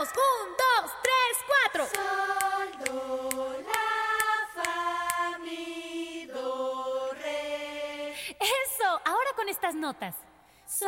Un, dos, tres, cuatro. Sol, do, la, fa, mi, do, re. Eso, ahora con estas notas.